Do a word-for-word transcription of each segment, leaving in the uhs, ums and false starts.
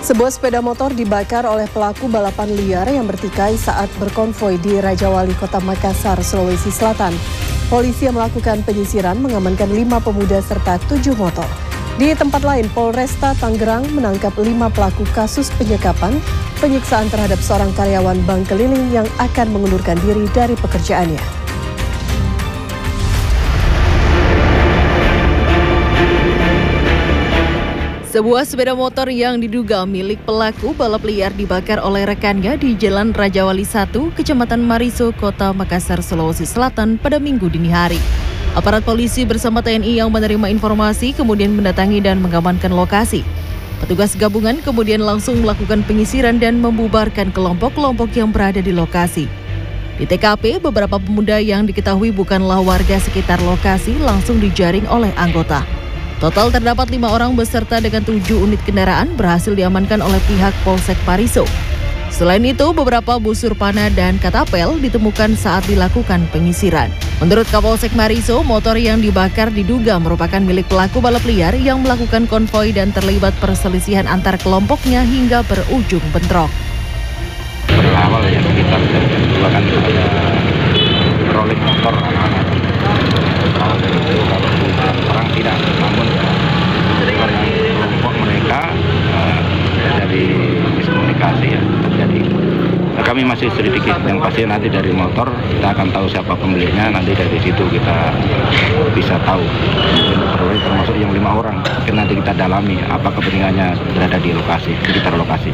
Sebuah sepeda motor dibakar oleh pelaku balapan liar yang bertikai saat berkonvoi di Raja Wali Kota Makassar, Sulawesi Selatan. Polisi yang melakukan penyisiran mengamankan lima pemuda serta tujuh motor. Di tempat lain, Polresta Tangerang menangkap lima pelaku kasus penyekapan, penyiksaan terhadap seorang karyawan bank keliling yang akan mengundurkan diri dari pekerjaannya. Sebuah sepeda motor yang diduga milik pelaku balap liar dibakar oleh rekannya di Jalan Raja Wali satu, Kecamatan Mariso, Kota Makassar, Sulawesi Selatan pada Minggu dini hari. Aparat polisi bersama T N I yang menerima informasi kemudian mendatangi dan mengamankan lokasi. Petugas gabungan kemudian langsung melakukan penyisiran dan membubarkan kelompok-kelompok yang berada di lokasi. Di T K P, beberapa pemuda yang diketahui bukanlah warga sekitar lokasi langsung dijaring oleh anggota. Total terdapat lima orang beserta dengan tujuh unit kendaraan berhasil diamankan oleh pihak Polsek Mariso. Selain itu, beberapa busur panah dan katapel ditemukan saat dilakukan penyisiran. Menurut Kapolsek Mariso, motor yang dibakar diduga merupakan milik pelaku balap liar yang melakukan konvoi dan terlibat perselisihan antar kelompoknya hingga berujung bentrok. Berawal ya sekitar jam dua kan ada rolling motor anak-anak. Kalau dari itu kalau orang tidak, namun karena kelompok mereka uh, dari miskomunikasi ya terjadi. Nah, kami masih selidiki yang pasti nanti dari motor kita akan tahu siapa pemiliknya, nanti dari situ kita bisa tahu. Mungkin termasuk yang lima orang, mungkin nanti kita dalami apa kepentingannya berada di lokasi, sekitar lokasi.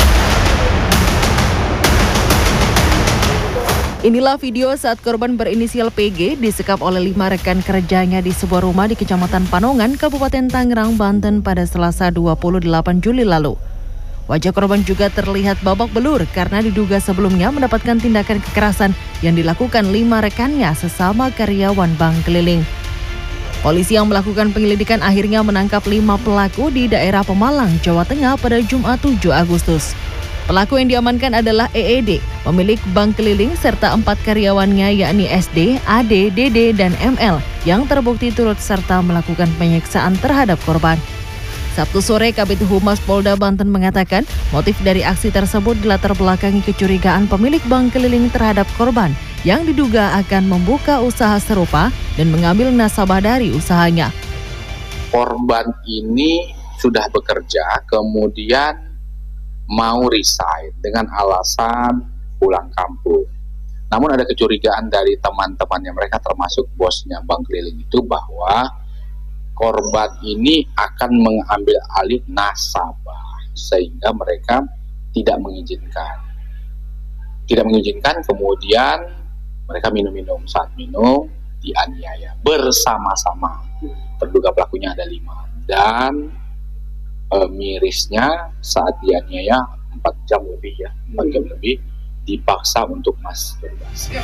Inilah video saat korban berinisial P G disekap oleh lima rekan kerjanya di sebuah rumah di Kecamatan Panongan, Kabupaten Tangerang, Banten pada Selasa dua puluh delapan Juli lalu. Wajah korban juga terlihat babak belur karena diduga sebelumnya mendapatkan tindakan kekerasan yang dilakukan lima rekannya sesama karyawan bank keliling. Polisi yang melakukan penyelidikan akhirnya menangkap lima pelaku di daerah Pemalang, Jawa Tengah pada Jumat tujuh Agustus. Pelaku yang diamankan adalah E E D, pemilik bank keliling, serta empat karyawannya yakni S D, A D, D D, dan M L yang terbukti turut serta melakukan penyiksaan terhadap korban. Sabtu sore, Kabid Humas Polda Banten mengatakan motif dari aksi tersebut dilatar belakangi kecurigaan pemilik bank keliling terhadap korban yang diduga akan membuka usaha serupa dan mengambil nasabah dari usahanya. Korban ini sudah bekerja, kemudian mau resign dengan alasan pulang kampung. Namun ada kecurigaan dari teman-temannya mereka termasuk bosnya bank keliling itu bahwa korban ini akan mengambil alih nasabah sehingga mereka tidak mengizinkan. Tidak mengizinkan, kemudian mereka minum-minum, saat minum dianiaya bersama-sama. Terduga pelakunya ada lima dan E, mirisnya saat dianiaya empat jam lebih ya, empat jam lebih dipaksa untuk masturbasi.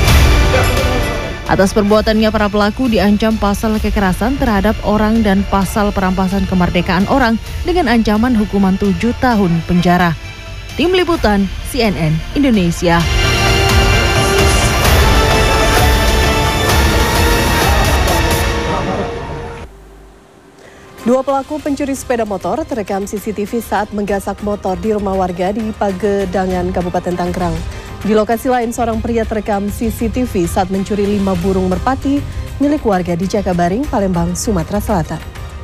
Atas perbuatannya, para pelaku diancam pasal kekerasan terhadap orang dan pasal perampasan kemerdekaan orang dengan ancaman hukuman tujuh tahun penjara. Tim Liputan C N N Indonesia. Dua pelaku pencuri sepeda motor terekam C C T V saat menggasak motor di rumah warga di Pagedangan, Kabupaten Tangerang. Di lokasi lain, seorang pria terekam C C T V saat mencuri lima burung merpati milik warga di Jakabaring, Palembang, Sumatera Selatan.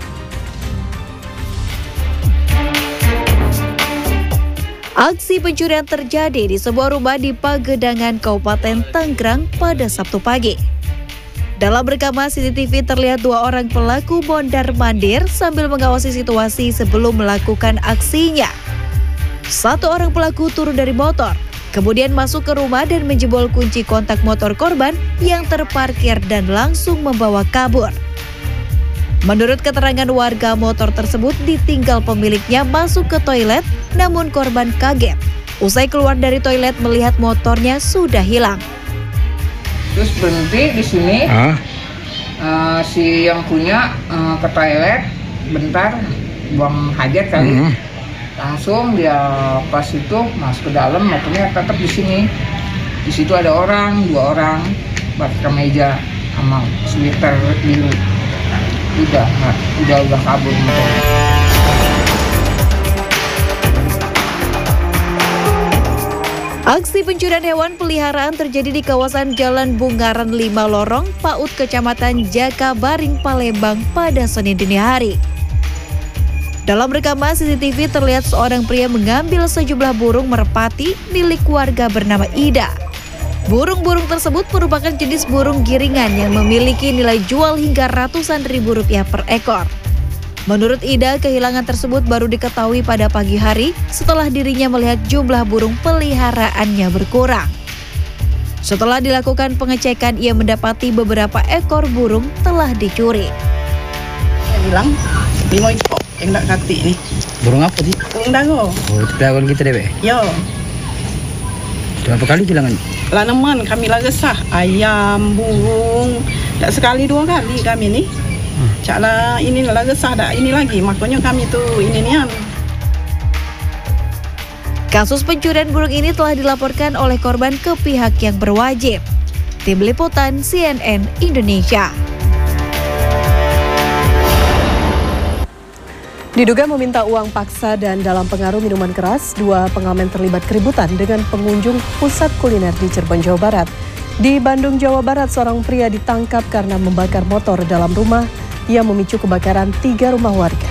Aksi pencurian terjadi di sebuah rumah di Pagedangan, Kabupaten Tangerang pada Sabtu pagi. Dalam rekaman C C T V terlihat dua orang pelaku mondar-mandir sambil mengawasi situasi sebelum melakukan aksinya. Satu orang pelaku turun dari motor, kemudian masuk ke rumah dan menjebol kunci kontak motor korban yang terparkir dan langsung membawa kabur. Menurut keterangan warga, motor tersebut ditinggal pemiliknya masuk ke toilet, namun korban kaget. Usai keluar dari toilet melihat motornya sudah hilang. Terus berhenti di sini, huh? uh, si yang punya uh, ke toilet, bentar buang hajat kali, uh-huh. Langsung dia pas itu masuk ke dalam, motornya tetap di sini. Di situ ada orang, dua orang, pakai kemeja sama sweater biru. Udah, udah udah kabur motornya. Aksi pencurian hewan peliharaan terjadi di kawasan Jalan Bungaran lima Lorong, Paut, Kecamatan Jakabaring, Palembang pada Senin dini hari. Dalam rekaman C C T V terlihat seorang pria mengambil sejumlah burung merpati milik warga bernama Ida. Burung-burung tersebut merupakan jenis burung giringan yang memiliki nilai jual hingga ratusan ribu rupiah per ekor. Menurut Ida, kehilangan tersebut baru diketahui pada pagi hari setelah dirinya melihat jumlah burung peliharaannya berkurang. Setelah dilakukan pengecekan, ia mendapati beberapa ekor burung telah dicuri. Saya bilang, lima ekor yang tak kati ni. Burung apa sih? Burung dago. Oh, itu pelakuan kita deh, Yo. Berapa kali kehilangan? Lanaman kami lah resah. Ayam, burung. Tak sekali dua kali kami ni. Hmm. Caklah ini lah resah dah ini lagi. Makanya kami tu ini nian. Kasus pencurian burung ini telah dilaporkan oleh korban ke pihak yang berwajib. Tim Liputan C N N Indonesia. Diduga meminta uang paksa dan dalam pengaruh minuman keras, dua pengamen terlibat keributan dengan pengunjung pusat kuliner di Cirebon, Jawa Barat. Di Bandung, Jawa Barat, seorang pria ditangkap karena membakar motor dalam rumah yang memicu kebakaran tiga rumah warga.